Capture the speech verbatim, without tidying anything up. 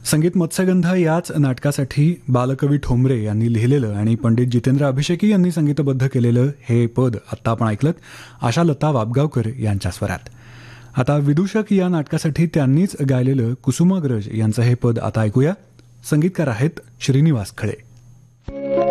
संगीत मत्स्यगंध याच नाटकासाठी बालकवी ठोंबरे यांनी लिहिलेलं आणि पंडित जितेंद्र अभिषेकी यांनी संगीतबद्ध केलेलं हे पद आत्ता आपण ऐकलं आशालता वाबगावकर यांच्या स्वरात. आता विदूषक या नाटकासाठी त्यांनीच गायलेलं कुसुमाग्रज यांचं हे पद आता ऐकूया. संगीतकार आहेत श्रीनिवास खळे.